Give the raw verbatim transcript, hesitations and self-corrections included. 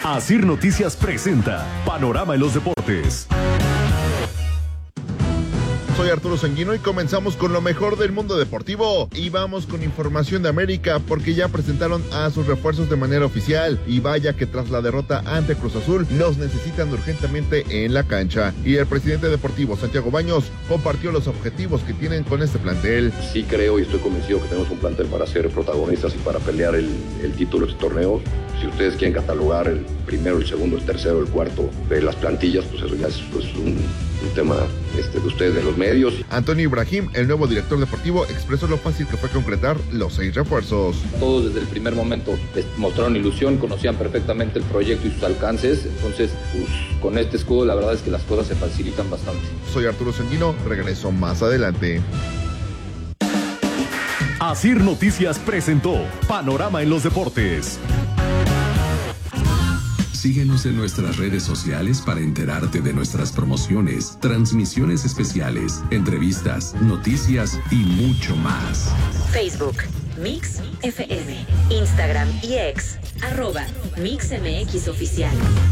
Asir Noticias presenta Panorama en los Deportes. Soy Arturo Sanguino y comenzamos con lo mejor del mundo deportivo. Y vamos con información de América porque ya presentaron a sus refuerzos de manera oficial. Y vaya que tras la derrota ante Cruz Azul, los necesitan urgentemente en la cancha. Y el presidente deportivo, Santiago Baños, compartió los objetivos que tienen con este plantel. Sí creo y estoy convencido que tenemos un plantel para ser protagonistas y para pelear el, el título de este torneo. Si ustedes quieren catalogar el primero, el segundo, el tercero, el cuarto de las plantillas, pues eso ya es pues, un, un tema este, de ustedes, de los medios. Antonio Ibrahim, el nuevo director deportivo, expresó lo fácil que fue concretar los seis refuerzos. Todos desde el primer momento mostraron ilusión, conocían perfectamente el proyecto y sus alcances, entonces pues, con este escudo la verdad es que las cosas se facilitan bastante. Soy Arturo Sanguino, regreso más adelante. Asir Noticias presentó Panorama en los Deportes. Síguenos en nuestras redes sociales para enterarte de nuestras promociones, transmisiones especiales, entrevistas, noticias y mucho más. Facebook, Mix F M, Instagram y X, arroba Mix M X Oficial.